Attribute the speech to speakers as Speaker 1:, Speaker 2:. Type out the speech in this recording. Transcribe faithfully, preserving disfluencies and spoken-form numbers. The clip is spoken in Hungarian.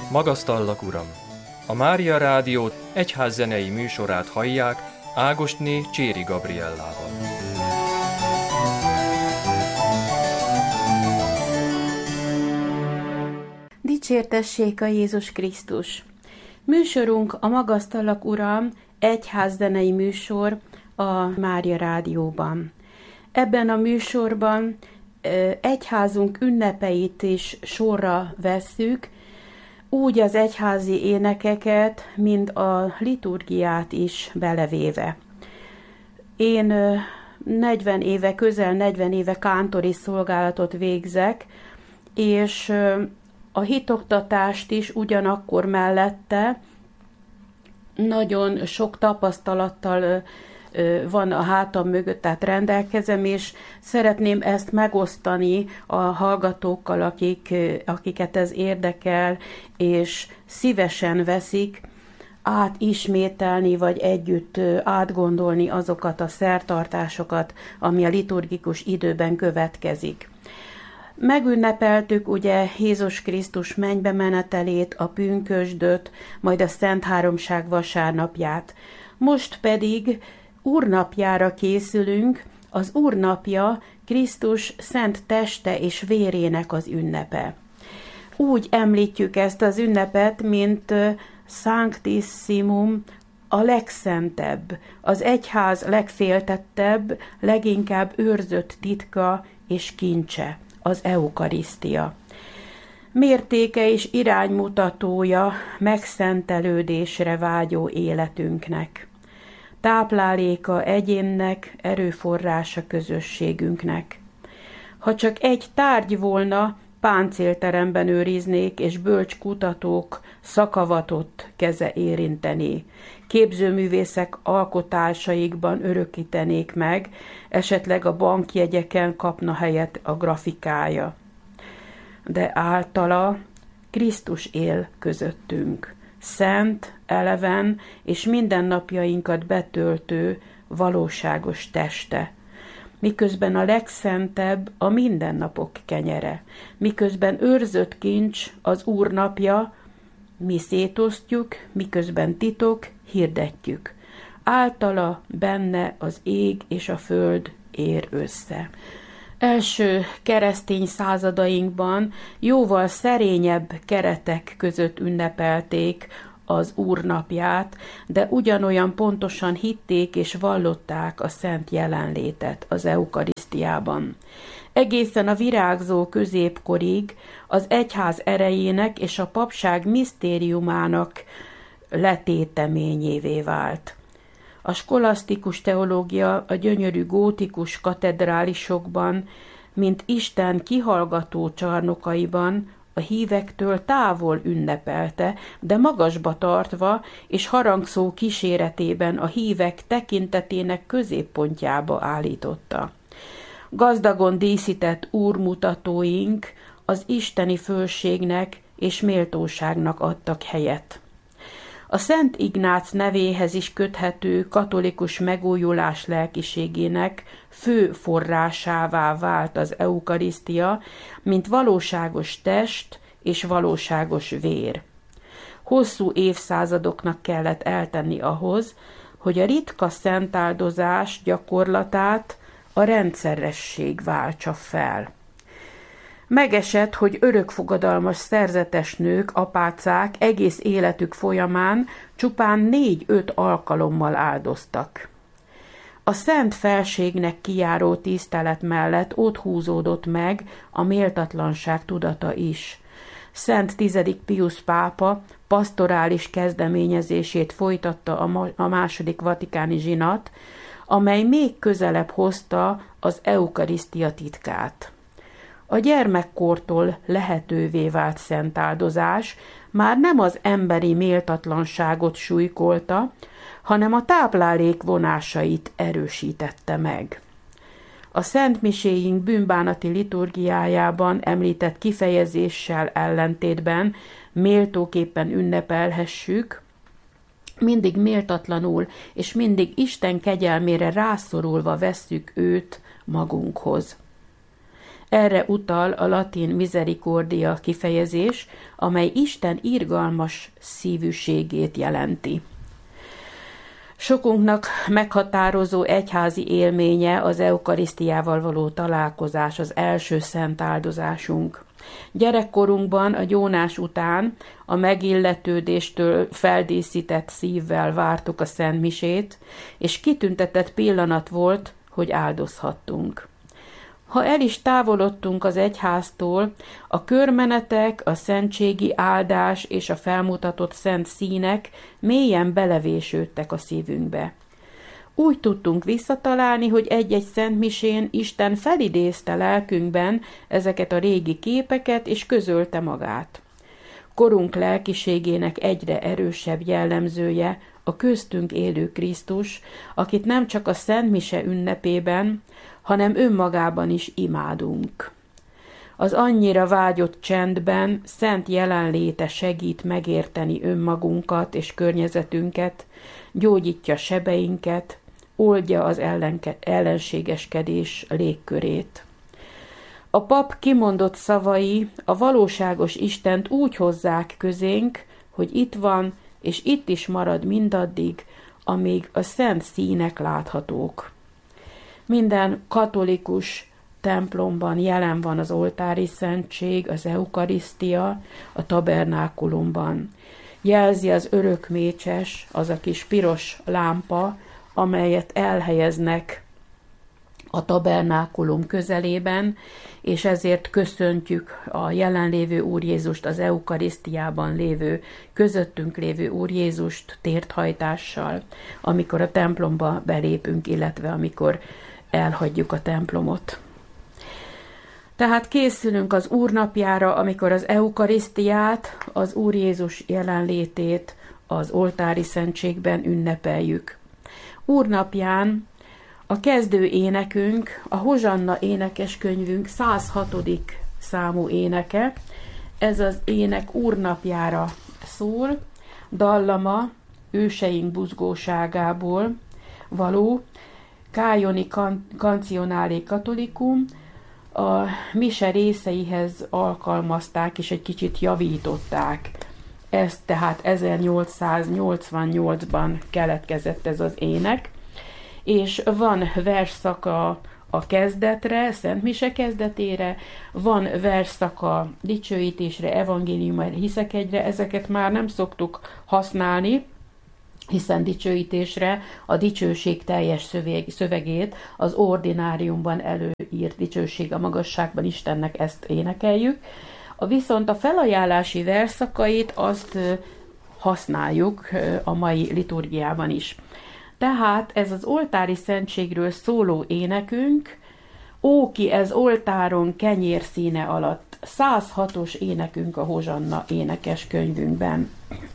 Speaker 1: Magasztallak, Uram! A Mária Rádió egyházzenei műsorát hallják Ágostné Cséri Gabriellával.
Speaker 2: Dicsértessék a Jézus Krisztus! Műsorunk a Magasztallak, Uram egyházzenei műsor a Mária Rádióban. Ebben a műsorban egyházunk ünnepeit is sorra vesszük, úgy az egyházi énekeket, mint a liturgiát is belevéve. Én negyven éve, közel negyven éve kántori szolgálatot végzek, és a hitoktatást is ugyanakkor mellette nagyon sok tapasztalattal van a hátam mögött, tehát rendelkezem, és szeretném ezt megosztani a hallgatókkal, akik, akiket ez érdekel, és szívesen veszik átismételni, vagy együtt átgondolni azokat a szertartásokat, ami a liturgikus időben következik. Megünnepeltük ugye Jézus Krisztus mennybe menetelét, a pünkösdöt, majd a Szent Háromság vasárnapját. Most pedig Úrnapjára készülünk, az Úrnapja Krisztus szent teste és vérének az ünnepe. Úgy említjük ezt az ünnepet, mint Sanctissimum, a legszentebb, az egyház legféltettebb, leginkább őrzött titka és kincse, az eukarisztia. Mértéke és iránymutatója megszentelődésre vágyó életünknek. Tápláléka egyénnek, erőforrása közösségünknek. Ha csak egy tárgy volna, páncélteremben őriznék, és bölcs kutatók szakavatott keze érintené. Képzőművészek alkotásaikban örökítenék meg, esetleg a bankjegyeken kapna helyet a grafikája. De általa Krisztus él közöttünk. Szent, eleven és mindennapjainkat betöltő, valóságos teste. Miközben a legszentebb a mindennapok kenyere. Miközben őrzött kincs az Úr napja, mi szétosztjuk, miközben titok hirdetjük. Általa benne az ég és a föld ér össze. Első keresztény századainkban jóval szerényebb keretek között ünnepelték az Úr napját, de ugyanolyan pontosan hitték és vallották a szent jelenlétet az eukarisztiában. Egészen a virágzó középkorig az egyház erejének és a papság misztériumának letéteményévé vált. A skolasztikus teológia a gyönyörű gótikus katedrálisokban, mint Isten kihallgató csarnokaiban a hívektől távol ünnepelte, de magasba tartva és harangszó kíséretében a hívek tekintetének középpontjába állította. Gazdagon díszített úrmutatóink az isteni fölségnek és méltóságnak adtak helyet. A Szent Ignác nevéhez is köthető katolikus megújulás lelkiségének fő forrásává vált az eukarisztia, mint valóságos test és valóságos vér. Hosszú évszázadoknak kellett eltenni ahhoz, hogy a ritka szentáldozás gyakorlatát a rendszeresség váltsa fel. Megesett, hogy örökfogadalmas szerzetes nők, apácák egész életük folyamán csupán négy-öt alkalommal áldoztak. A szent felségnek kijáró tisztelet mellett ott húzódott meg a méltatlanság tudata is. Szent tizedik Piusz pápa pasztorális kezdeményezését folytatta a második vatikáni zsinat, amely még közelebb hozta az eukarisztia titkát. A gyermekkortól lehetővé vált szentáldozás már nem az emberi méltatlanságot súlykolta, hanem a táplálék vonásait erősítette meg. A szentmiséink bűnbánati liturgiájában említett kifejezéssel ellentétben méltóképpen ünnepelhessük, mindig méltatlanul és mindig Isten kegyelmére rászorulva vesszük őt magunkhoz. Erre utal a latin misericordia kifejezés, amely Isten irgalmas szívűségét jelenti. Sokunknak meghatározó egyházi élménye az eukarisztiával való találkozás, az első szent áldozásunk. Gyerekkorunkban a gyónás után a megilletődéstől feldíszített szívvel vártuk a szentmisét, és kitüntetett pillanat volt, hogy áldozhattunk. Ha el is távolodtunk az egyháztól, a körmenetek, a szentségi áldás és a felmutatott szent színek mélyen belevésődtek a szívünkbe. Úgy tudtunk visszatalálni, hogy egy-egy szentmisén Isten felidézte lelkünkben ezeket a régi képeket, és közölte magát. Korunk lelkiségének egyre erősebb jellemzője a köztünk élő Krisztus, akit nem csak a szentmise ünnepében, hanem önmagában is imádunk. Az annyira vágyott csendben szent jelenléte segít megérteni önmagunkat és környezetünket, gyógyítja sebeinket, oldja az ellenke- ellenségeskedés légkörét. A pap kimondott szavai a valóságos Istent úgy hozzák közénk, hogy itt van, és itt is marad mindaddig, amíg a szent színek láthatók. Minden katolikus templomban jelen van az oltári szentség, az eukarisztia, a tabernákulumban. Jelzi az örök mécses, az a kis piros lámpa, amelyet elhelyeznek a tabernákulum közelében, és ezért köszöntjük a jelenlévő Úr Jézust, az eukarisztiában lévő, közöttünk lévő Úr Jézust térthajtással, amikor a templomba belépünk, illetve amikor elhagyjuk a templomot. Tehát készülünk az Úr napjára, amikor az eukarisztiát, az Úr Jézus jelenlétét az oltári szentségben ünnepeljük. Úr napján a kezdő énekünk, a Hozsanna énekeskönyvünk száz hatodik számú éneke. Ez az ének Úr napjára szól, dallama őseink buzgóságából való, Kájoni Cancionale Catholicum, a mise részeihez alkalmazták és egy kicsit javították. Ez tehát ezernyolcszáznyolcvannyolcban keletkezett ez az ének, és van versszaka a kezdetre, Szent Mise kezdetére, van versszaka dicsőítésre, evangéliumra, hiszekegyre, ezeket már nem szoktuk használni, hiszen dicsőítésre a dicsőség teljes szöveg, szövegét, az ordináriumban előírt dicsőség a magasságban Istennek, ezt énekeljük. A viszont a felajánlási versszakait azt használjuk a mai liturgiában is. Tehát ez az oltári szentségről szóló énekünk, Ó, ki ez oltáron kenyér színe alatt, száz hatos énekünk a Hozsanna énekeskönyvünkben.